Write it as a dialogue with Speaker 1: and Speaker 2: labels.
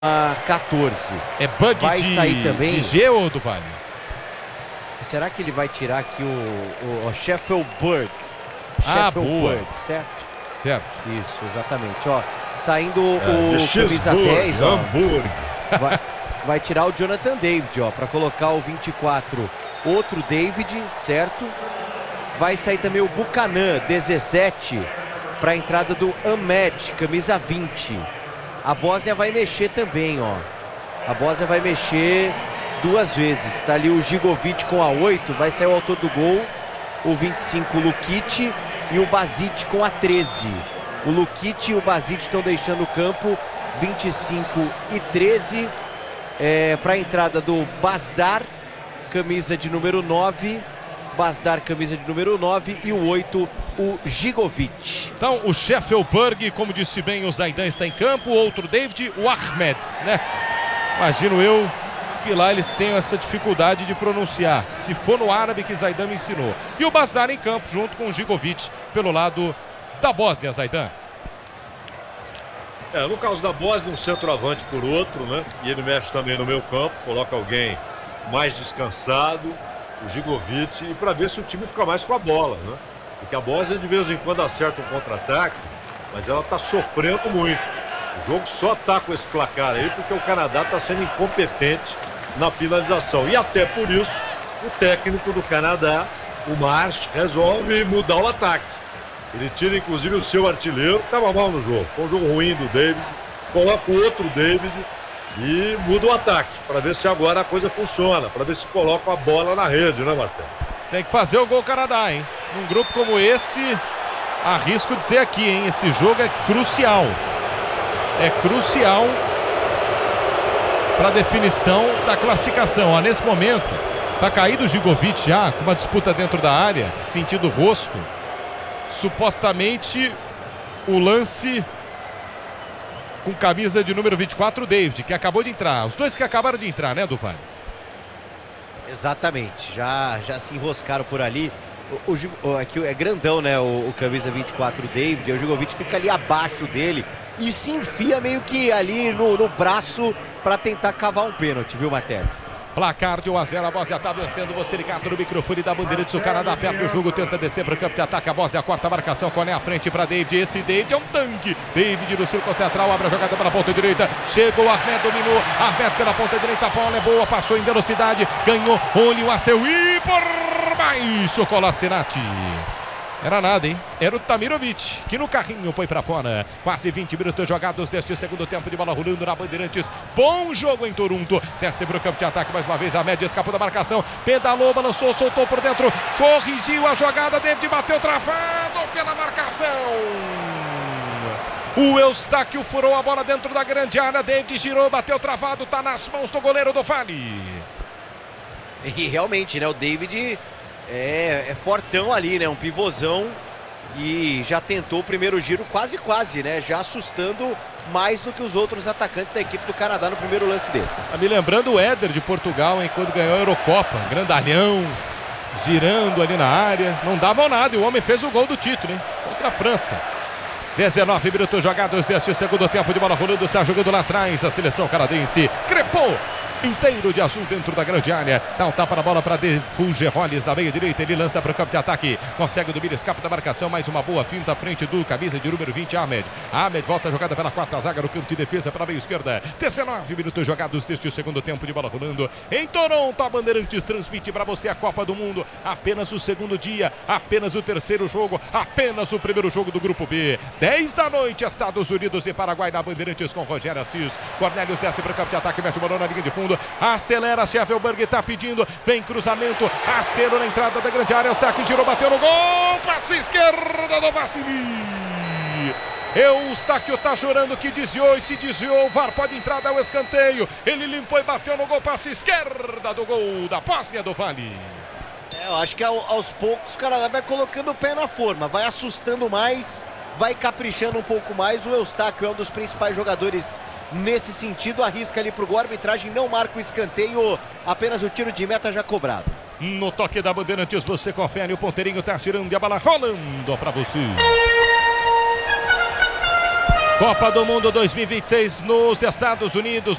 Speaker 1: 14.
Speaker 2: É bug
Speaker 1: vai sair também.
Speaker 2: de G ou do Vale?
Speaker 1: Será que ele vai tirar aqui o Sheffield Burg?
Speaker 2: Boa.
Speaker 1: Certo?
Speaker 2: Certo.
Speaker 1: Isso, exatamente. Ó, saindo o camisa 10, ó. Vai tirar o Jonathan David, ó, para colocar o 24. Outro David, certo? Vai sair também o Buchanan, 17, para a entrada do Ahmed, camisa 20. A Bósnia vai mexer também, ó. A Bósnia vai mexer duas vezes. Tá ali o Gigovic com a 8, vai sair o autor do gol, o 25, o Lukic, e o Basic com a 13. O Lukic e o Basic estão deixando o campo, 25 e 13. Para a entrada do Bazdar, camisa de número 9. Bazdar, camisa de número 9, e o 8, o Gigovic.
Speaker 2: Então, o Sheffield Burg, como disse bem, o Zaidan está em campo, outro David, o Ahmed, né? Imagino eu que lá eles tenham essa dificuldade de pronunciar, se for no árabe que Zaidan me ensinou. E o Bazdar em campo, junto com o Gigovic, pelo lado da Bósnia, Zaidan.
Speaker 3: No caso da Bósnia, um centroavante por outro, né? E ele mexe também no meio campo, coloca alguém mais descansado, o Gigovic, e para ver se o time fica mais com a bola, né? Porque a Bósnia de vez em quando acerta um contra-ataque, mas ela está sofrendo muito. O jogo só está com esse placar aí porque o Canadá está sendo incompetente na finalização. E até por isso, o técnico do Canadá, o Marsh, resolve mudar o ataque. Ele tira inclusive o seu artilheiro, que estava mal no jogo. Foi um jogo ruim do David, coloca o outro David e muda o ataque, para ver se agora a coisa funciona, para ver se coloca a bola na rede, né, Martelo?
Speaker 2: Tem que fazer o gol Canadá, hein? Num grupo como esse, arrisco dizer aqui, hein? Esse jogo é crucial. É crucial para a definição da classificação. Nesse momento, tá caído o Gigovic já, com uma disputa dentro da área, sentido rosto. Supostamente, o lance com camisa de número 24, o David, que acabou de entrar. Os dois que acabaram de entrar, né, Duvani?
Speaker 1: Exatamente, já se enroscaram por ali. Aqui é grandão, né, o camisa 24, o David. O Gigovic fica ali abaixo dele e se enfia meio que ali no braço para tentar cavar um pênalti, viu, Martelo?
Speaker 2: Placar de 1-0, a Bósnia está vencendo. Você ligado no microfone da Bandeirantes, o Canadá perde o jogo, tenta descer para o campo de ataque. A Bósnia corta a marcação, Coné à frente para David. Esse David é um tanque. David no círculo central, abre a jogada pela ponta direita. Chegou, Ahmed dominou. Ahmed pela ponta direita, a bola é boa, passou em velocidade, ganhou. Olho a seu e por baixo, Kolasinac. Era nada, hein? Era o Tamirovic, que no carrinho foi pra fora. Quase 20 minutos jogados deste segundo tempo de bola rolando na Bandeirantes. Bom jogo em Toronto. Desce pro campo de ataque mais uma vez. A média escapou da marcação. Pedalou, balançou, soltou por dentro. Corrigiu a jogada. David bateu travado pela marcação. O Eustáquio furou a bola dentro da grande área. David girou, bateu travado. Tá nas mãos do goleiro do Vale.
Speaker 1: E realmente, né? O David é fortão ali, né? Um pivôzão. E já tentou o primeiro giro quase, né? Já assustando mais do que os outros atacantes da equipe do Canadá no primeiro lance dele.
Speaker 2: Tá me lembrando o Éder de Portugal, hein? Quando ganhou a Eurocopa. Grandalhão, girando ali na área. Não dava nada e o homem fez o gol do título, hein? Contra a França. 19 minutos jogados deste segundo tempo de bola rolando. Está jogando lá atrás a seleção canadense. Crepou inteiro de azul dentro da grande área. Dá um tapa na bola para Fulgeroles na meia direita. Ele lança para o campo de ataque. Consegue o domínio, escapa da marcação. Mais uma boa finta à frente do camisa de número 20, Ahmed. Ahmed volta a jogada pela quarta zaga no campo de defesa para a meia esquerda. 19 minutos jogados deste segundo tempo de bola rolando. Em Toronto, a Bandeirantes transmite para você a Copa do Mundo. Apenas o segundo dia, apenas o terceiro jogo, apenas o primeiro jogo do Grupo B. 10 da noite, Estados Unidos e Paraguai na Bandeirantes com Rogério Assis. Cornelius desce para o campo de ataque, mete o balão na linha de fundo. Acelera, Sheffield Burg tá pedindo, vem cruzamento, rasteiro na entrada da grande área, Eustáquio girou, bateu no gol, passe esquerda do Vassili. Eustáquio tá chorando que desviou e se desviou, o VAR pode entrar, dá o escanteio, ele limpou e bateu no gol, passe esquerda do gol da Bósnia do Vale.
Speaker 1: Eu acho que aos poucos o Canadá vai colocando o pé na forma, vai assustando mais, vai caprichando um pouco mais. O Eustáquio é um dos principais jogadores nesse sentido, arrisca ali pro gol, a arbitragem não marca o escanteio, apenas o tiro de meta já cobrado.
Speaker 2: No toque da Bandeirantes você confere, o ponteirinho tá tirando e a bola rolando pra você. Copa do Mundo 2026 nos Estados Unidos.